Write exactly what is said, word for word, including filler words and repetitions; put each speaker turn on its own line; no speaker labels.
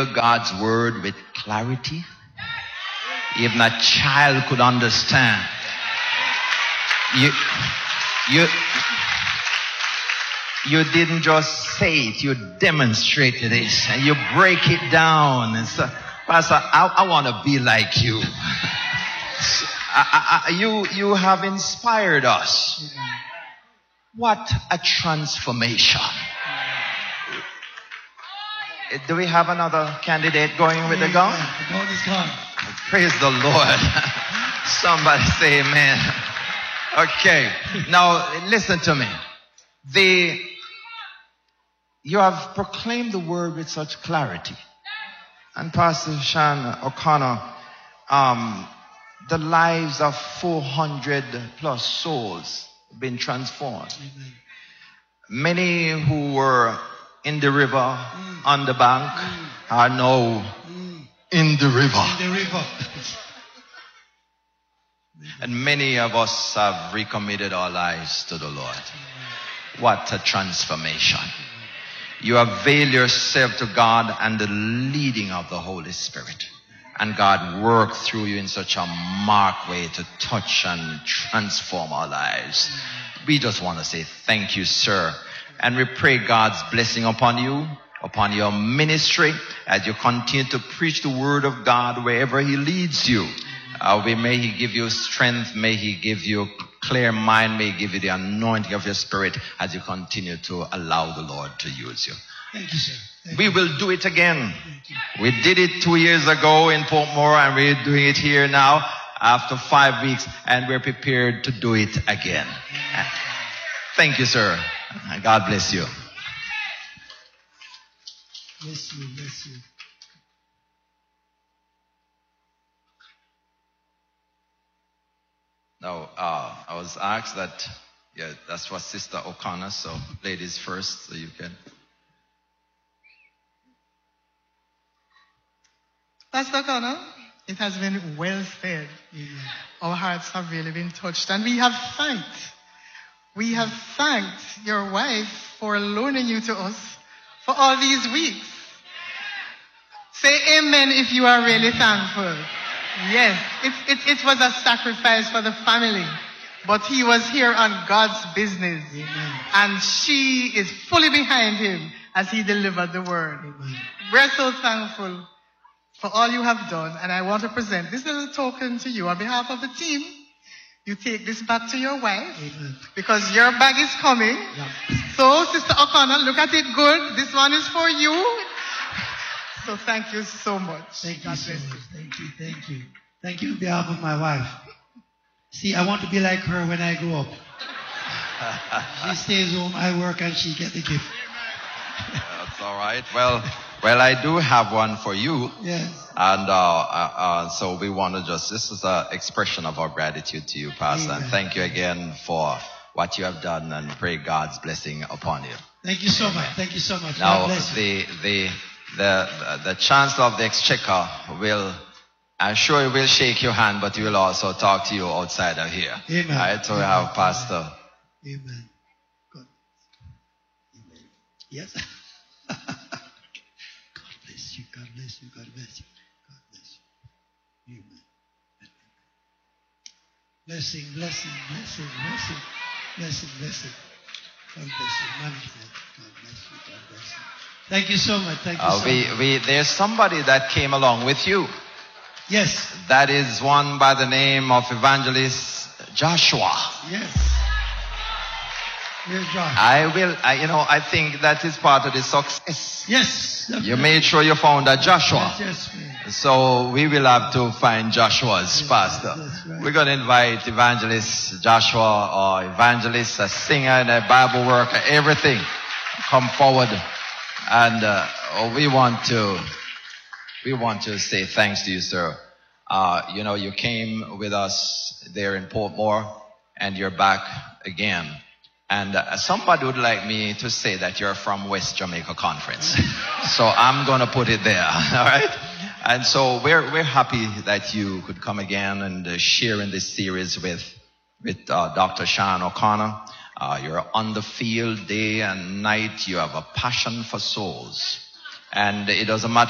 God's word with clarity. Even a child could understand. You, you, you didn't just say it, you demonstrated it, and you break it down. And so, Pastor, I, I want to be like you. I, I, you, you have inspired us. What a transformation. Do we have another candidate going with the gun?
The gun is gone.
Praise the Lord. Somebody say amen. Okay. Now, listen to me. The, you have proclaimed the word with such clarity. And Pastor Sean O'Connor, um, the lives of four hundred plus souls have been transformed.
Amen.
Many who were in the river, mm. on the bank, mm. are now mm. in the river.
In the river.
And many of us have recommitted our lives to the Lord. What a transformation. You avail yourself to God and the leading of the Holy Spirit. And God worked through you in such a marked way to touch and transform our lives. We just want to say thank you, sir. And we pray God's blessing upon you, upon your ministry, as you continue to preach the word of God wherever he leads you. Uh, we, may he give you strength, may he give you clear mind, may he give you the anointing of your spirit as you continue to allow the Lord to use you.
Thank you, sir. Thank
we
you.
will do it again. We did it two years ago in Portmore, and we're doing it here now after five weeks, and we're prepared to do it again. Thank you, sir. God bless you.
Bless you, bless you.
Now, uh, I was asked that, yeah, that's what Sister O'Connor, so ladies first, so you can.
Pastor O'Connor, it has been well said.
Amen.
Our hearts have really been touched, and we have thanked. We have thanked your wife for loaning you to us for all these weeks. Say amen if you are really thankful. Yes, it, it, it was a sacrifice for the family, but he was here on God's business.
Amen.
And she is fully behind him as he delivered the word.
Amen.
We're so thankful for all you have done, and I want to present this little token to you on behalf of the team. You take this back to your wife.
Amen.
Because your bag is coming.
Yeah.
So, Sister O'Connor, look at it good. This one is for you. So thank you so much.
Thank
God
you so
bless
much. Thank you, thank you. Thank you on behalf of my wife. See, I want to be like her when I grow up. She stays home, I work, and she get the gift.
That's all right. Well, well, I do have one for you.
Yes.
And uh, uh, uh, so we want to just, this is an expression of our gratitude to you, Pastor.
Amen.
And thank you again for what you have done, and pray God's blessing upon you.
Thank you so much. Thank you so much.
Now,
God bless you.
the, the, the, the Chancellor of the Exchequer will, I'm sure he will shake your hand, but he will also talk to you outside of here.
Amen.
All right, so we
Amen.
have Pastor.
Amen. God. Amen. Yes. God bless you. God bless you. God bless you. God bless you. Amen. Blessing, blessing, blessing, blessing, blessing, blessing. God bless you. Management. God bless you. God bless you. Thank you so much. Thank you
Uh,
so
we,
much.
we, there's somebody that came along with you.
Yes.
That is one by the name of Evangelist Joshua.
Yes. Where's John?
I will, I, you know, I think that is part of the success.
Yes. That's
You
right.
made sure you found a Joshua.
Yes, yes, man.
So we will have to find Joshua's
Yes,
pastor.
that's right.
We're going to invite Evangelist Joshua or Evangelist, a singer and a Bible worker, everything. Come forward. And uh, we want to, we want to say thanks to you, sir. Uh, you know, you came with us there in Portmore, and you're back again. And uh, somebody would like me to say that you're from West Jamaica Conference. So I'm going to put it there, all right? And so we're we're happy that you could come again and uh, share in this series with, with uh, Doctor Sean O'Connor. Uh, you're on the field day and night. You have a passion for souls. And it doesn't matter